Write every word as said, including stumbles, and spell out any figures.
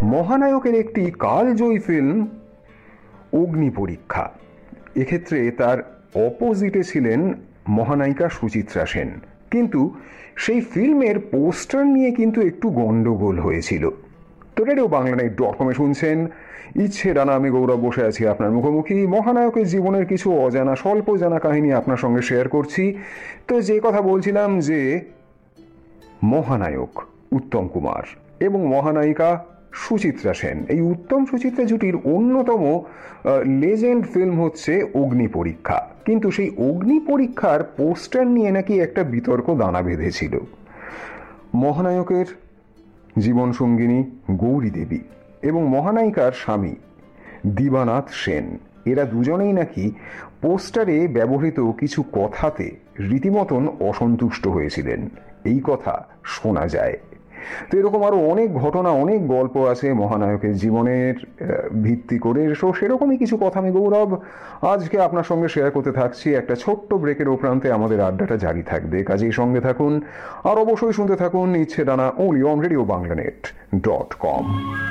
মহানায়কের একটি কালজয়ী ফিল্ম অগ্নি পরীক্ষা। এক্ষেত্রে তার অপোজিটে ছিলেন মহানায়িকা সুচিত্রা সেন, কিন্তু সেই ফিল্মের পোস্টার নিয়ে কিন্তু একটু গন্ডগোল হয়েছিল। তো রেডিও বাংলানেট ডট কমে শুনছেন ইচ্ছে ডানা, আমি গৌরব বসে আছি আপনার মুখোমুখি। মহানায়কের জীবনের কিছু অজানা স্বল্প জানা কাহিনী আপনার সঙ্গে শেয়ার করছি। তো যে কথা বলছিলাম যে মহানায়ক উত্তম কুমার এবং মহানায়িকা সুচিত্রা সেন, এই উত্তম সুচিত্রা জুটির অন্যতম লেজেন্ড ফিল্ম হচ্ছে অগ্নি পরীক্ষা। কিন্তু সেই অগ্নি পরীক্ষার পোস্টার নিয়ে নাকি একটা বিতর্ক দানা বেঁধেছিল। মহানায়কের জীবনসঙ্গিনী গৌরী দেবী এবং মহানায়িকার স্বামী দিবানাথ সেন, এরা দুজনেই নাকি পোস্টারে ব্যবহৃত কিছু কথাতে রীতিমতন অসন্তুষ্ট হয়েছিলেন, এই কথা শোনা যায়। তো এরকম আরো অনেক ঘটনা, অনেক গল্প আছে মহানায়কের জীবনের ভিত্তি করে। সো সেরকমই কিছু কথা আমি গৌরব আজকে আপনার সঙ্গে শেয়ার করতে থাকছি। একটা ছোট্ট ব্রেকের উপরান্তে আমাদের আড্ডাটা জারি থাকবে, কাজেই সঙ্গে থাকুন আর অবশ্যই শুনতে থাকুন ইচ্ছে ডানা, only on radio বাংলানেট dot com.